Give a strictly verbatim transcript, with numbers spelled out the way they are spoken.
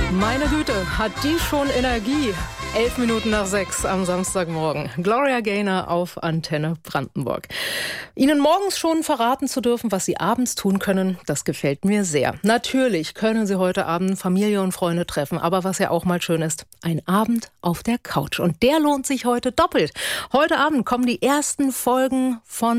Meine Güte, hat die schon Energie? Elf Minuten nach sechs am Samstagmorgen. Gloria Gaynor auf Antenne Brandenburg. Ihnen morgens schon verraten zu dürfen, was Sie abends tun können, das gefällt mir sehr. Natürlich können Sie heute Abend Familie und Freunde treffen, aber was ja auch mal schön ist, ein Abend auf der Couch. Und der lohnt sich heute doppelt. Heute Abend kommen die ersten Folgen von